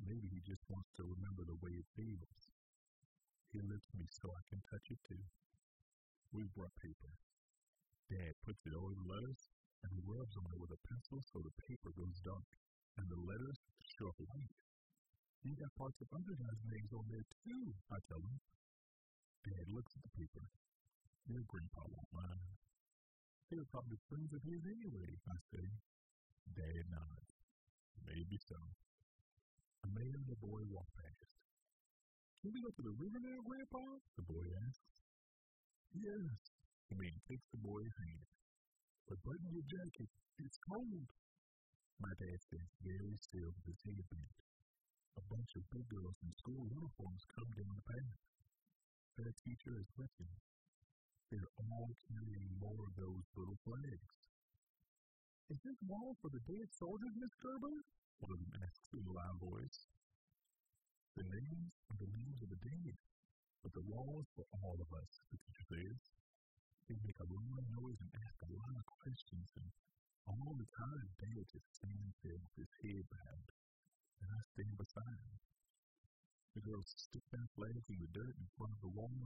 maybe he just wants to remember the way it feels. He lifts me so I can touch it too. We brought paper. Dad puts it over the letters and he rubs on it with a pencil so the paper goes dark and the letters show up white. You got parts of other guys' names on there too, I tell him. Dad looks at the paper. Your grandpa won't mind. They were probably friends of his anyway, I say. Dad nods. Maybe so. A man and a boy walk past. Can we go to the river now, Grandpa? The boy asks. Yes. The man takes the boy's hand. But button your jacket. It's cold. My dad stands very still with his head bent. A bunch of big girls in school uniforms come down the path. Their teacher is with them. They're all carrying more of those little flags. Is this wall for the dead soldiers, Miss Gerber? One of them asks in a loud voice. The names are the names of the dead, but the wall's for all of us, the teacher says. They make a lot of noise and ask a lot of questions, and all the time Dad just stands there with his head bowed, and I stand beside him. The girls stick their flags in the dirt in front of the wall